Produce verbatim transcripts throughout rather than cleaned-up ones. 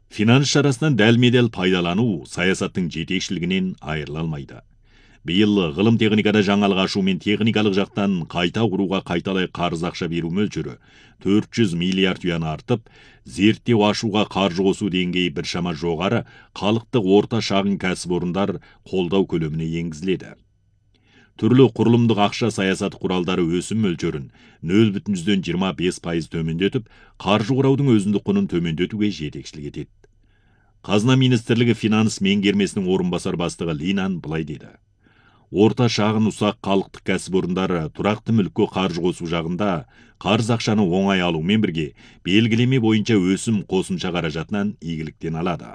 Финанс шарасынан дәлме-дәл пайдалану саясаттың жетекшілігінен айырыла алмайды. Биыл ғылым техникада жаңалық ашу мен техникалық жақтан қайта құруға қайталай қарыз ақша беру мөлшері төрт жүз миллиард юан артып, зерттеу ашуға қаржы қосу деңгейі біршама жоғары халықтық орта шағын кәсіпорындар қолдау көлеміне енгізіледі. Түрлі құрылымдық ақша саясаты құралдары өсім мөлшерін нөл бүтін жүзден жиырма бес пайыз төмендетіп, қаржы құраудың өзіндік құнын төмендетуге жетекшілік етеді. Қазына министрлігі финанс меңгермесінің орынбасар бастығы Линан былай деді: Орта шағын ұсақ халықтық кәсіпорындары тұрақты мүлікке қаржы қосу жағында қарыз ақшаны оңай алумен бірге белгілеме бойынша өсім қосымша қаражатынан игіліктен алады.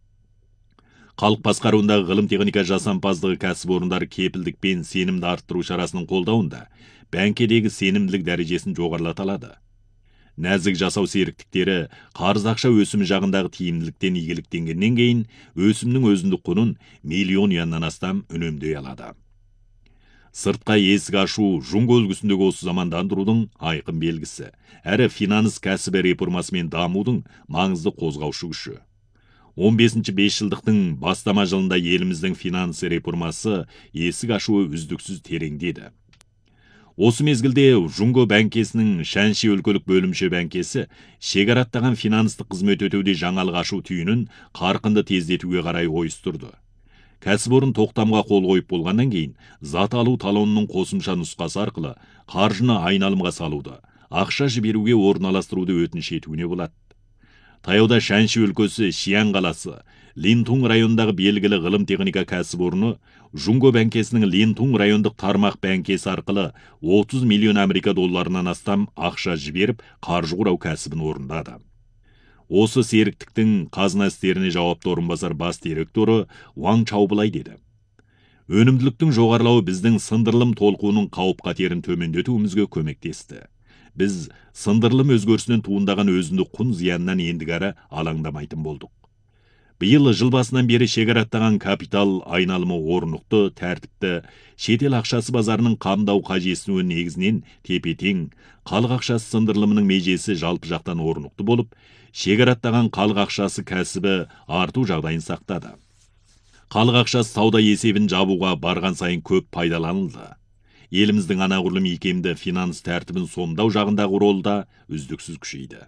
Халық басқаруындағы ғылым техника жасампаздығы кәсіпорындары кепілдік пен сенімді арттыру шарасының қолдауында бәңкедегі сенімділік дәрежесін жоғарылата алады. Нәзік жасау серіктіктері қарыз ақша өсімі жағындағы тиімділіктен игіліктенгеннен кейін өсімнің өзіндік құнын миллион юаннан астам үнемдей алады. Сыртқа есік ашу Жунго үлгісіндегі осы замандандырудың айқын белгісі, әрі финанс кәсібі реформасымен дамудың маңызды қозғаушы күші. он бесінші бесжылдықтың бастама жылында еліміздің финанс реформасы есік ашуы үздіксіз тереңдеді. Осы мезгілде Жунго бәңкесінің Шәнши өлкөлік бөлімше бәңкесі шекараттаған финанстық қызмет өтеуде жаңалық ашу түйінін қарқынды тездетуге қарай ойыстырды. Кәсіпорын тоқтамға қол қойып болғаннан кейін, зат алу талонының қосымша нұсқасы арқылы қаржыны айналымға салуды, ақша жіберуге орналастыруды өтініш етуіне болады. Таяуда Шәнши өлкесі Шиян қаласы, Линтунг райондағы белгілі ғылым техника кәсіпорны Жунго бәңкесінің Линтунг райондық тармақ бәңкесі арқылы отыз миллион Америка долларынан астам ақша жіберіп, қаржы құрау кәсібін орындады. Осы серіктіктің қазына істеріне жауапты орынбасар бас директоры Ван Чау былай деді: Өнімділіктің жоғарылауы біздің сындырылым толқуының қауіп қатерін төмендетуімізге көмектесті. Біз сындырылым өзгерісінен туындаған өзіндік құн зиянынан ендігәрі алаңдамайтын болдық. Биыл жыл басынан бері шекараттаған капитал айналымы орнықты, тәртіпті, шетел ақшасы базарының қамдау қажетсінуі негізінен тепе-тең, халық ақшасы сындырылымының межесі жалпы жақтан орнықты болып, шекараттаған халық ақшасы кәсібі арту жағдайын сақтады. Халық ақшасы сауда есебін жабуға барған сайын көп пайдаланылды. Еліміздің анағұрлым икемді финанс тәртібін сомдау жағындағы ролы да үздіксіз күшейді.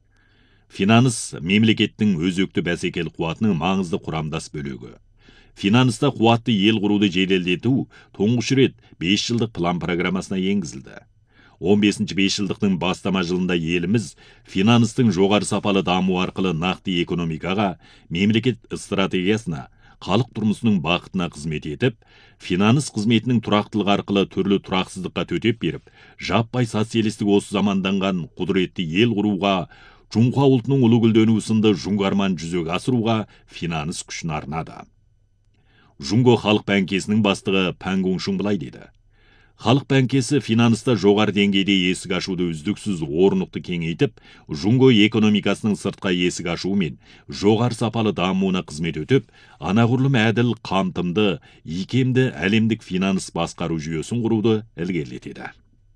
Финанс мемлекеттің өзекті бәсекелі қуатының маңызды құрамдас бөлігі. Финанста қуатты ел құруды жеделдету тұңғыш рет бес жылдық план программасына енгізілді. он бесінші бесжылдықтың бастама жылында еліміз финанстың жоғары сапалы даму арқылы нақты экономикаға, мемлекет стратегиясына, халық тұрмысының бақытына қызмет етіп, финанс қызметінің тұрақтылығы арқылы түрлі тұрақсыздыққа төтеп беріп, жаппай социалистік осы заманданған құдіретті ел құруға, Жунхуа ұлтының ұлы гүлденуі сынды жұңгарман жүзеге асыруға финанс күшін арнады. Жунго халық бәңкесінің бастығы Пан Гуңшун былай деді: Халық бәңкесі финанста жоғары деңгейде есік ашуды үздіксіз орнықты кеңейтіп, Жунго экономикасының сыртқа есік ашуы мен жоғары сапалы дамуына қызмет өтіп, анағұрлым әділ, қамтымды, икемді әлемдік финанс басқару жүйесін құруды ілгерілетеді.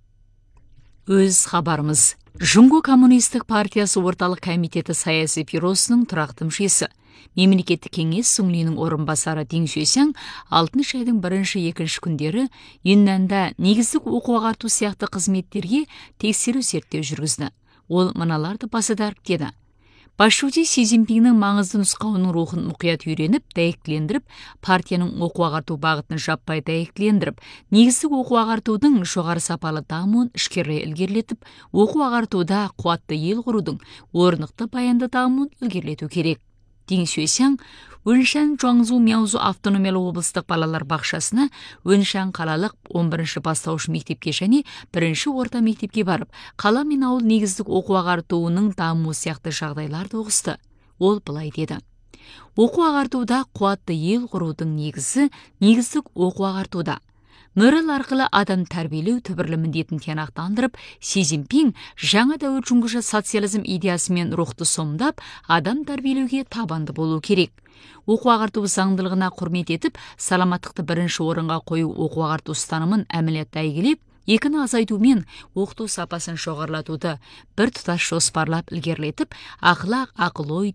Өз хабарымыз. Жунго коммунистік партиясы орталық комитеті саяси бюросының тұрақты мүшесі. Мемлекеттік кеңес Сунлинің орынбасары Дин Xuexiang алтыншы айдың бірінші екінші күндері Юннанда негіздік оқу ағарту сияқты қызметтерге тексеру зерттеу жүргізді. Ол мыналарды баса дәріптеді: Басшысы Си Цзиньпиннің маңызды нұсқауының рухын мұқият үйреніп, дәйектілендіріп, партияның оқу ағарту бағытын жаппай дәйектілендіріп, негіздік оқу ағартудың жоғары сапалы дамуын ішкері ілгерілетіп, оқу ағартуда қуатты ел құрудың орнықты баянды дамуын ілгерілету керек. Дин Xuexiang Өншан Чуаңзу Мяузу автономиялы облыстық балалар бақшасына Өншан қалалық он бірінші бастауыш мектепке және бірінші орта мектепке барып, қала мен ауыл негіздік оқу ағартуының дамуы сияқты жағдайларды ұғысты. Ол былай деді: Оқу ағартуда қуатты ел құрудың негізі негіздік оқу ағартуда. Мөрел арқылы адам тәрбиелеу түбірлі міндетін тиянақтандырып, Си Цзиньпин жаңа дәуір жұңғышы социализм идеясымен рухты сомдап, адам тәрбиелеуге табанды болу керек. Оқу ағарту заңдылығына құрмет етіп, саламаттықты бірінші орынға қою оқу ағарту ұстанымын әмілетті әйгілеп, екіні азайтумен оқыту сапасын жоғарылатуды бір тұтас жоспарлап ілгерілетіп, ақылақ, ақыл-ой,